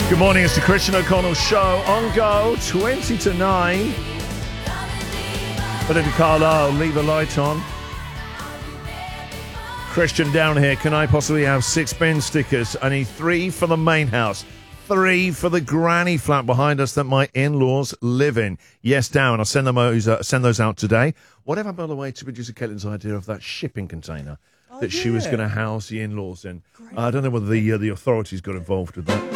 Good morning, it's the Christian O'Connell Show on Go, 20 to 9. Belinda Carlisle, leave a light on. Christian down here, can I possibly have 6 bin stickers? I need 3 for the main house, 3 for the granny flat behind us that my in-laws live in. Yes, Darren, I'll send those out today. Whatever, by the way, to producer Caitlin's idea of that shipping container that she was going to house the in-laws in. I don't know whether the authorities got involved with that.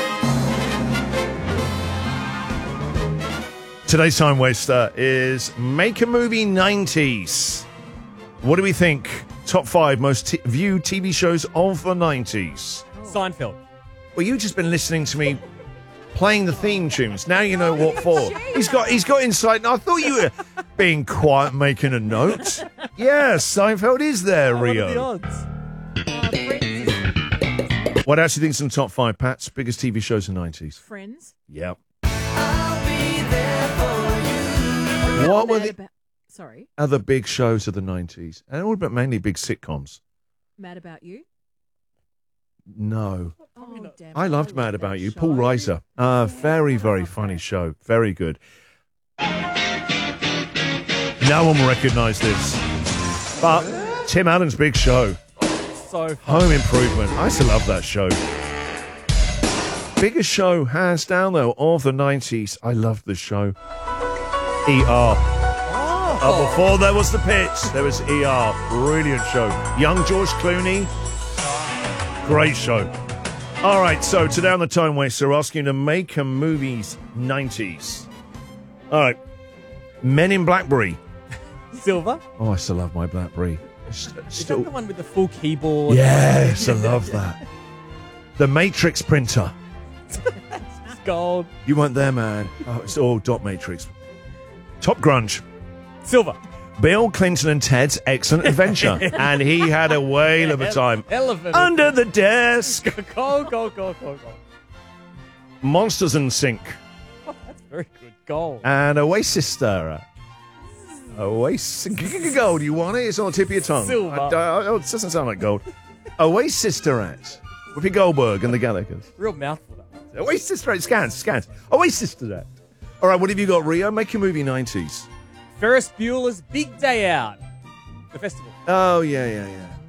Today's time waster is Make a Movie 90s. What do we think? Top 5 most viewed TV shows of the 90s. Seinfeld. Well, you've just been listening to me playing the theme tunes. Now you know what for. He's got insight. I thought you were being quiet, making a note. Yes, Seinfeld is there, Rio. What are the odds? What else do you think's in the top 5, Pats? Biggest TV shows in the 90s? Friends. Yep. What were the Sorry. other big shows of the 90s? And all but mainly big sitcoms. Mad About You? No. Oh, damn. I loved Mad About that You. show. Paul Reiser. Very, very funny show. Very good. No one will recognise this. But Tim Allen's big show. So fun. Home Improvement. I used to love that show. Biggest show, hands down, though, of the 90s. I loved the show. ER. Before there was The Pitch, there was ER. Brilliant show. Young George Clooney. Great show. All right, so today on the Time Waster, we're asking you to make a movie's 90s. All right. Men in Blackberry. Silver. Oh, I still love my Blackberry. Is that the one with the full keyboard? Yes, I love that. The Matrix printer. It's gold. You weren't there, man. Oh, it's all dot matrix. Top Grunge. Silver. Bill Clinton and Ted's Excellent Adventure. And he had a whale of a time. Elephant. Under the desk. Gold. Monsters and Sync. Oh, that's very good. Gold. And Oasis Stirrer. Oasis. Gold, you want it? It's on the tip of your tongue. Silver. Oh, it doesn't sound like gold. Oasis Stirrette. Whoopi Goldberg and the Gallagher's. Real mouthful. Oasis Stirrette. Scans. Oasis Stirrette. All right, what have you got, Rio? Make your movie 90s. Ferris Bueller's Big Day Out. The festival. Oh, yeah.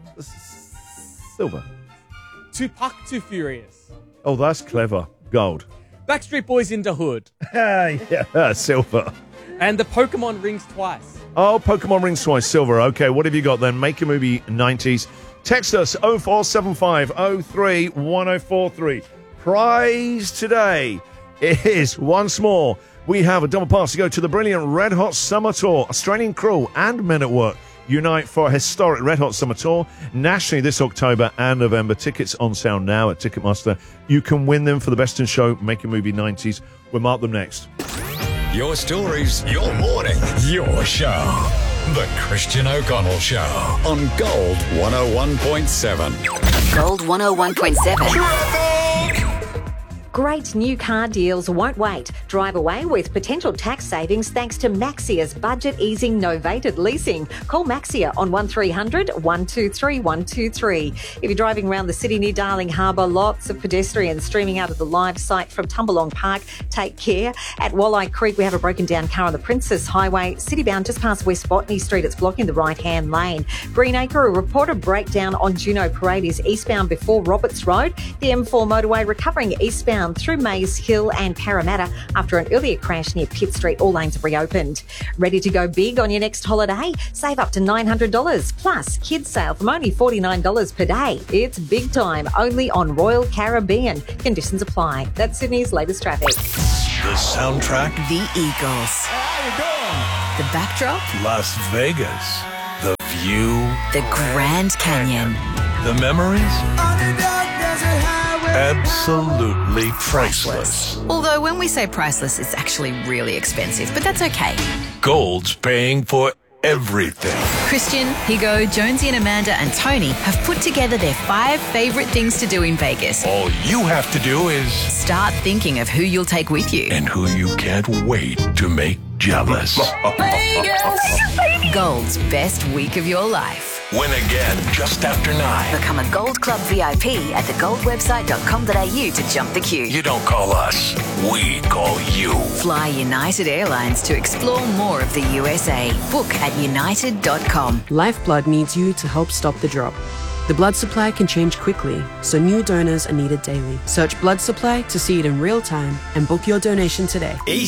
Silver. Tupac Too Furious. Oh, that's clever. Gold. Backstreet Boys in the Hood. Yeah, silver. And the Pokemon Rings Twice. Oh, Pokemon Rings Twice, silver. Okay, what have you got then? Make a movie 90s. Text us 0475 03 1043. Prize today is once more. We have a double pass to go to the brilliant Red Hot Summer Tour. Australian crew and Men at Work unite for a historic Red Hot Summer Tour nationally this October and November. Tickets on sale now at Ticketmaster. You can win them for the Best in Show, Make a Movie 90s. We'll mark them next. Your stories, your morning, your show. The Christian O'Connell Show on Gold 101.7. Gold 101.7. Great new car deals won't wait. Drive away with potential tax savings thanks to Maxia's budget easing novated leasing. Call Maxia on 1300 123 123. If you're driving around the city near Darling Harbour, lots of pedestrians streaming out of the live site from Tumbalong Park. Take care. At Walleye Creek, we have a broken down car on the Princess Highway, citybound just past West Botany Street. It's blocking the right-hand lane. Greenacre, a reported breakdown on Juno Parade is eastbound before Roberts Road. The M4 motorway recovering eastbound through Mays Hill and Parramatta after an earlier crash near Pitt Street. All lanes have reopened. Ready to go big on your next holiday? Save up to $900 plus kids sale from only $49 per day. It's big time only on Royal Caribbean. Conditions apply. That's Sydney's latest traffic. The soundtrack, The Eagles. The backdrop, Las Vegas. The view, the Grand Canyon. the memories, absolutely priceless. Although when we say priceless, it's actually really expensive, but that's okay. Gold's paying for everything. Christian, Higo, Jonesy and Amanda and Tony have put together their 5 favourite things to do in Vegas. All you have to do is Start thinking of who you'll take with you. and who you can't wait to make jealous. Gold's best week of your life. Win again just after 9. Become a Gold Club VIP at thegoldwebsite.com.au to jump the queue. You don't call us, we call you. Fly United Airlines to explore more of the USA. Book at united.com. Lifeblood needs you to help stop the drop. The blood supply can change quickly, so new donors are needed daily. Search blood supply to see it in real time and book your donation today.